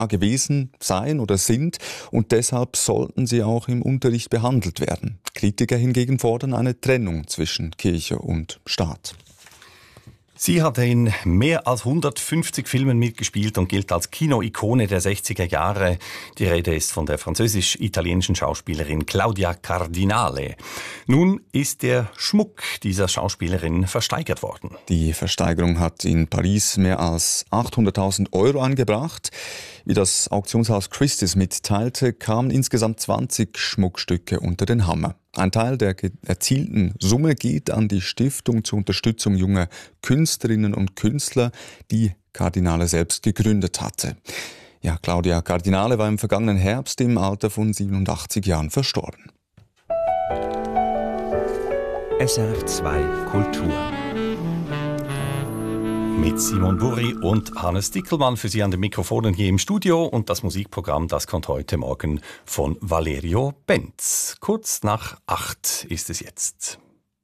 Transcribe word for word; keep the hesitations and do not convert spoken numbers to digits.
gewesen sein oder sind und deshalb sollten sie auch im Unterricht behandelt werden. Kritiker hingegen fordern eine Trennung zwischen Kirche und Staat. Sie hat in mehr als hundertfünfzig Filmen mitgespielt und gilt als Kino-Ikone der sechziger Jahre. Die Rede ist von der französisch-italienischen Schauspielerin Claudia Cardinale. Nun ist der Schmuck dieser Schauspielerin versteigert worden. Die Versteigerung hat in Paris mehr als achthunderttausend Euro eingebracht. Wie das Auktionshaus Christie's mitteilte, kamen insgesamt zwanzig Schmuckstücke unter den Hammer. Ein Teil der erzielten Summe geht an die Stiftung zur Unterstützung junger Künstlerinnen und Künstler, die Cardinale selbst gegründet hatte. Ja, Claudia Cardinale war im vergangenen Herbst im Alter von siebenundachtzig Jahren verstorben. S R F zwei Kultur. Mit Simon Burri und Hannes Dickelmann für Sie an den Mikrofonen hier im Studio. Und das Musikprogramm, das kommt heute Morgen von Valerio Benz. Kurz nach acht ist es jetzt.